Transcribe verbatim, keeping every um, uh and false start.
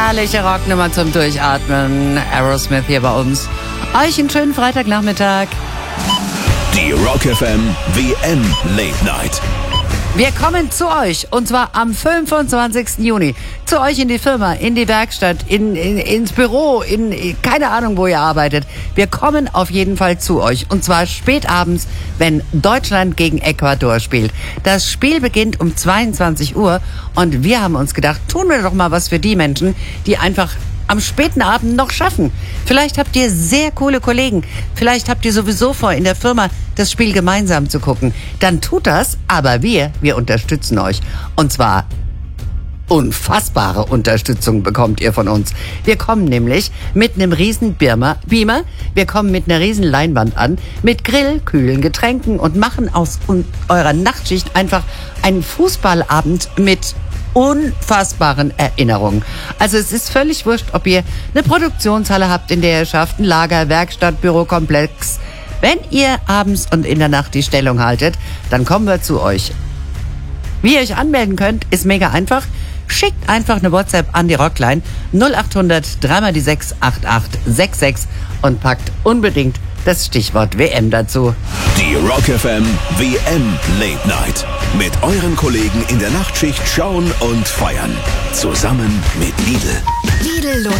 herrliche Rocknummer zum Durchatmen. Aerosmith hier bei uns. Euch einen schönen Freitagnachmittag. Die Rock F M W M Late Night. Wir kommen zu euch, und zwar am fünfundzwanzigsten Juni. Zu euch in die Firma, in die Werkstatt, in, in, ins Büro, in keine Ahnung, wo ihr arbeitet. Wir kommen auf jeden Fall zu euch. Und zwar spät abends, wenn Deutschland gegen Ecuador spielt. Das Spiel beginnt um zweiundzwanzig Uhr und wir haben uns gedacht, tun wir doch mal was für die Menschen, die einfach am späten Abend noch schaffen. Vielleicht habt ihr sehr coole Kollegen. Vielleicht habt ihr sowieso vor, in der Firma das Spiel gemeinsam zu gucken. Dann tut das, aber wir, wir unterstützen euch. Und zwar unfassbare Unterstützung bekommt ihr von uns. Wir kommen nämlich mit einem riesen Beamer, Beamer, wir kommen mit einer riesen Leinwand an, mit Grill, kühlen Getränken und machen aus eurer Nachtschicht einfach einen Fußballabend mit unfassbaren Erinnerungen. Also es ist völlig wurscht, ob ihr eine Produktionshalle habt, in der ihr schafft, ein Lager, Werkstatt, Bürokomplex. Wenn ihr abends und in der Nacht die Stellung haltet, dann kommen wir zu euch. Wie ihr euch anmelden könnt, ist mega einfach. Schickt einfach eine WhatsApp an die Rockline null acht hundert drei mal die sechs acht acht sechs sechs und packt unbedingt das Stichwort W M dazu. Die Rock F M W M Late Night. Mit euren Kollegen in der Nachtschicht schauen und feiern. Zusammen mit Lidl. Lidl